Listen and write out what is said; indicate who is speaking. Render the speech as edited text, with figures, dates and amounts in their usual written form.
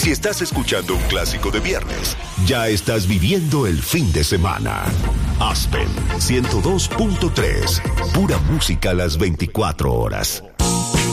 Speaker 1: Si estás escuchando un clásico de viernes, ya estás viviendo el fin de semana. Aspen 102.3, pura música a las 24 horas.